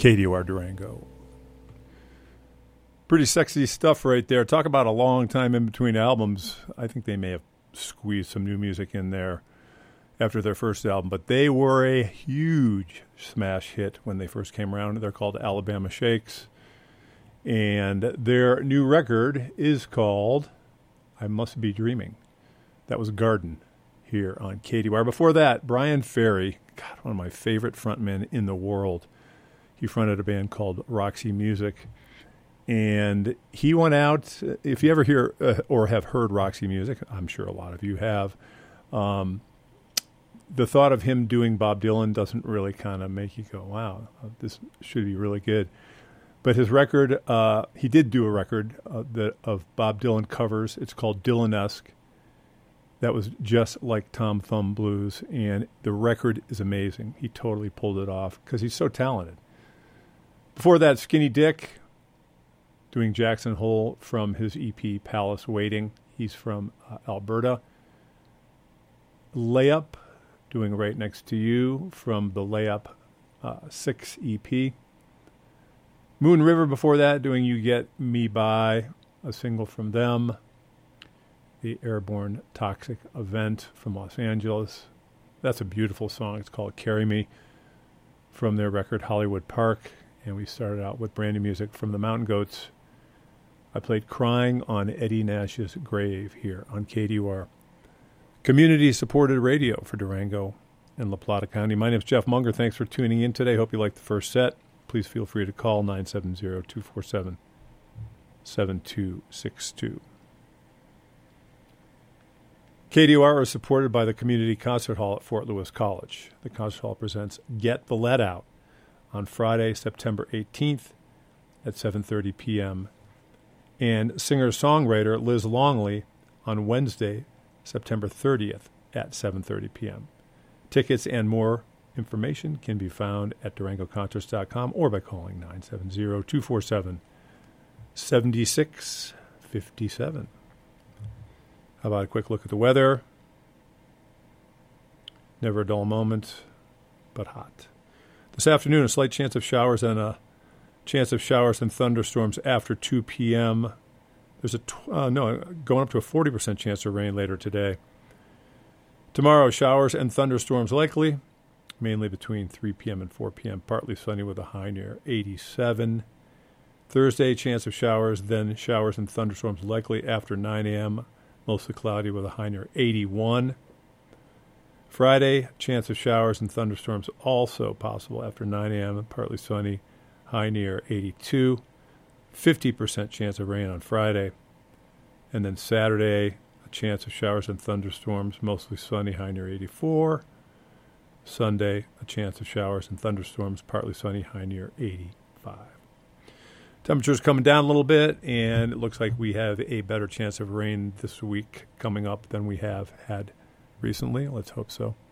KDUR Durango. Pretty sexy stuff right there. Talk about a long time in between albums. I think they may have squeezed some new music in there after their first album, but they were a huge smash hit when they first came around. They're called Alabama Shakes, and their new record is called I Must Be Dreaming. That was Garden here on KDUR. Before that, Brian Ferry, God, one of my favorite frontmen in the world. He fronted a band called Roxy Music. And he went out, if you ever hear or have heard Roxy Music, I'm sure a lot of you have, the thought of him doing Bob Dylan doesn't really kind of make you go, wow, this should be really good. But his record, he did do a record of Bob Dylan covers. It's called Dylan-esque. That was just like Tom Thumb Blues, and the record is amazing. He totally pulled it off because he's so talented. Before that, Skinny Dick, doing Jackson Hole from his EP Palace Waiting. He's from Alberta. Layup, doing Right Next to You from the Layup 6 EP. Moon River before that, doing You Get Me By, a single from them. The Airborne Toxic Event from Los Angeles. That's a beautiful song. It's called Carry Me from their record Hollywood Park. And we started out with brand new music from the Mountain Goats. I played Crying on Eddie Nash's Grave here on KDUR. Community-supported radio for Durango and La Plata County. My name is Jeff Munger. Thanks for tuning in today. Hope you liked the first set. Please feel free to call 970-247-7262. KDUR is supported by the Community Concert Hall at Fort Lewis College. The Concert Hall presents Get the Let Out on Friday, September 18th at 7:30 p.m., and singer-songwriter Liz Longley on Wednesday, September 30th at 7:30 p.m. Tickets and more information can be found at DurangoConcerts.com or by calling 970-247-7657. How about a quick look at the weather? Never a dull moment, but hot. This afternoon, a slight chance of showers and a chance of showers and thunderstorms after 2 p.m. There's going up to a 40% chance of rain later today. Tomorrow, showers and thunderstorms likely, mainly between 3 p.m. and 4 p.m. Partly sunny with a high near 87. Thursday, chance of showers, then showers and thunderstorms likely after 9 a.m., mostly cloudy with a high near 81. Friday, chance of showers and thunderstorms also possible after 9 a.m., partly sunny, high near 82. 50% chance of rain on Friday. And then Saturday, a chance of showers and thunderstorms, mostly sunny, high near 84. Sunday, a chance of showers and thunderstorms, partly sunny, high near 85. Temperatures coming down a little bit, and it looks like we have a better chance of rain this week coming up than we have had recently. Let's hope so.